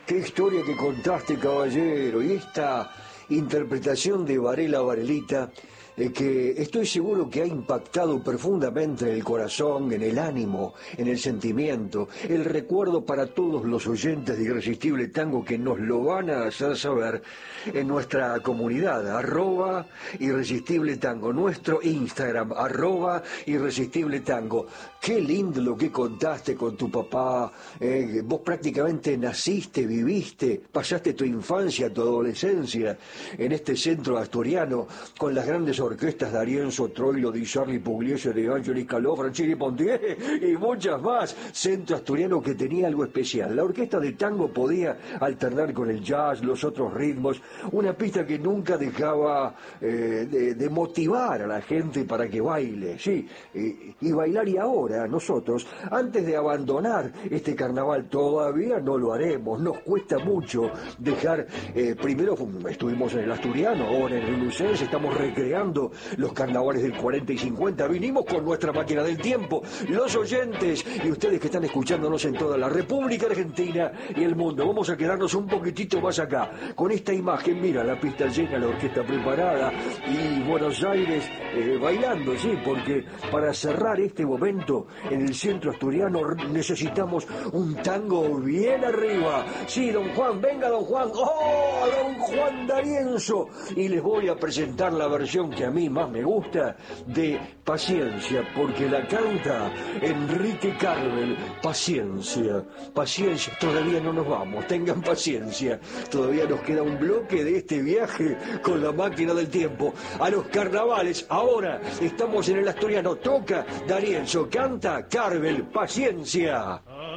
Qué historia que contaste, caballero, y esta interpretación de Varela Varelita, que estoy seguro que ha impactado profundamente en el corazón, en el ánimo, en el sentimiento, el recuerdo para todos los oyentes de Irresistible Tango que nos lo van a hacer saber en nuestra comunidad, @Irresistible Tango, nuestro Instagram, @Irresistible Tango. Qué lindo lo que contaste con tu papá, vos prácticamente naciste, viviste, pasaste tu infancia, tu adolescencia en este centro asturiano con las grandes orquestas de Arienzo Troilo, Di Sarli, Pugliese, De Angeli, Caló, Franchini, Pontier y muchas más. Centro asturiano que tenía algo especial. La orquesta de tango podía alternar con el jazz, los otros ritmos, una pista que nunca dejaba de motivar a la gente para que baile, sí, y bailar. Y ahora nosotros, antes de abandonar este carnaval, todavía no lo haremos, nos cuesta mucho dejar, primero estuvimos en el asturiano, ahora en el lucense, estamos recreando los carnavales del 40 y 50, vinimos con nuestra máquina del tiempo, los oyentes y ustedes que están escuchándonos en toda la República Argentina y el mundo, vamos a quedarnos un poquitito más acá, con esta imagen, mira, la pista llena, la orquesta preparada y Buenos Aires bailando, sí, porque para cerrar este momento en el centro asturiano necesitamos un tango bien arriba, sí, don Juan, venga don Juan, ¡oh, don Juan D'Arienzo! Y les voy a presentar la versión que a mí más me gusta de Paciencia, porque la canta Enrique Carvel. Paciencia, paciencia, todavía no nos vamos, tengan paciencia, todavía nos queda un bloque de este viaje con la máquina del tiempo a los carnavales. Ahora estamos en el asturiano, toca D'Arienzo, canta Carvel, Paciencia.